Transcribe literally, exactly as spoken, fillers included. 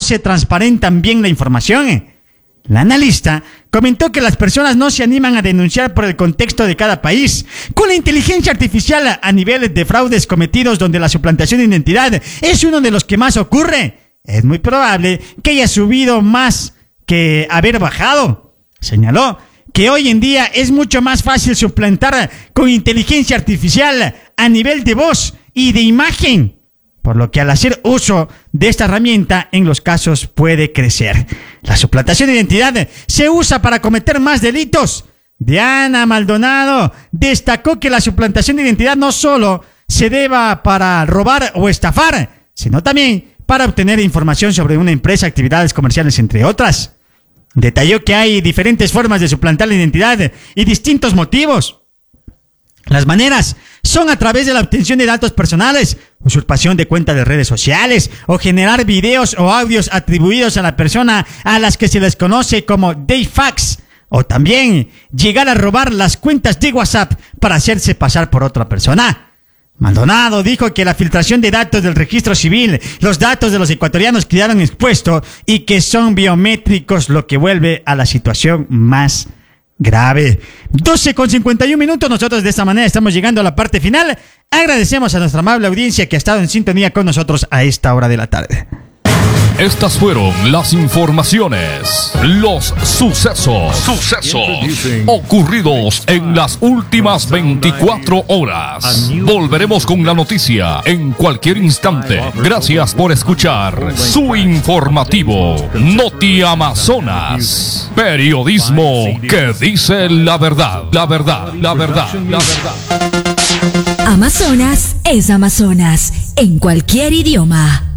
se transparentan bien la información. La analista comentó que las personas no se animan a denunciar por el contexto de cada país. Con la inteligencia artificial a nivel de fraudes cometidos donde la suplantación de identidad es uno de los que más ocurre, es muy probable que haya subido más que haber bajado. Señaló que hoy en día es mucho más fácil suplantar con inteligencia artificial a nivel de voz y de imagen, por lo que al hacer uso de esta herramienta en los casos puede crecer. La suplantación de identidad se usa para cometer más delitos. Diana Maldonado destacó que la suplantación de identidad no solo se deba para robar o estafar, sino también para obtener información sobre una empresa, actividades comerciales, entre otras. Detalló que hay diferentes formas de suplantar la identidad y distintos motivos. Las maneras son a través de la obtención de datos personales, usurpación de cuentas de redes sociales o generar videos o audios atribuidos a la persona a las que se les conoce como deepfakes, o también llegar a robar las cuentas de WhatsApp para hacerse pasar por otra persona. Maldonado dijo que la filtración de datos del registro civil, los datos de los ecuatorianos quedaron expuestos y que son biométricos, lo que vuelve a la situación más grave. doce con cincuenta y un minutos. Nosotros de esta manera estamos llegando a la parte final. Agradecemos a nuestra amable audiencia que ha estado en sintonía con nosotros a esta hora de la tarde. Estas fueron las informaciones, los sucesos, sucesos ocurridos en las últimas veicuatro horas. Volveremos con la noticia en cualquier instante. Gracias por escuchar su informativo Noti Amazonas. Periodismo que dice la verdad, la verdad, la verdad, la verdad. Amazonas es Amazonas en cualquier idioma.